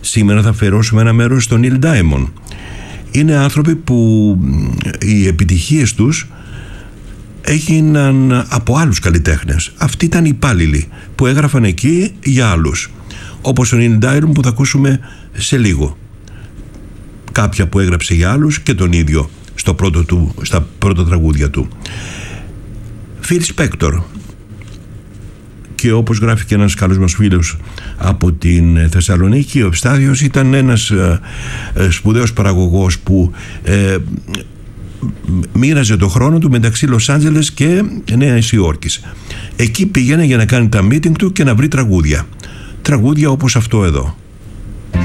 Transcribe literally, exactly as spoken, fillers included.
Σήμερα θα αφιερώσουμε ένα μέρος στον Neil Diamond. Είναι άνθρωποι που οι επιτυχίες τους έγιναν από άλλους καλλιτέχνες. Αυτοί ήταν οι υπάλληλοι που έγραφαν εκεί για άλλους, όπως ο Neil Diamond που θα ακούσουμε σε λίγο. Κάποια που έγραψε για άλλους και τον ίδιο στο πρώτο του, στα πρώτα τραγούδια του. Phil Spector, και όπως γράφει και ένας καλός μας φίλος από την Θεσσαλονίκη, ο Ευστάδιος ήταν ένας ε, ε, σπουδαίος παραγωγός που ε, μοίραζε το χρόνο του μεταξύ Λος Άντζελες και Νέας Υόρκης. Εκεί πήγαινε για να κάνει τα meeting του και να βρει τραγούδια. Τραγούδια όπως αυτό εδώ.